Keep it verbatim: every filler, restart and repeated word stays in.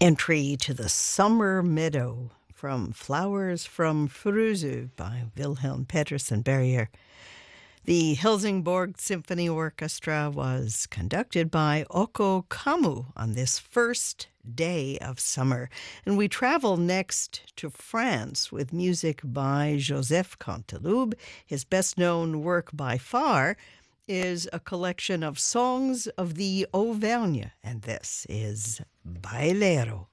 Entry to the Summer Meadow from Flowers from Fruzu by Wilhelm Pedersen Berrier. The Helsingborg Symphony Orchestra was conducted by Oko Kamu on this first day of summer. And we travel next to France with music by Joseph Canteloube. His best-known work by far is a collection of songs of the Auvergne, and this is Bailero.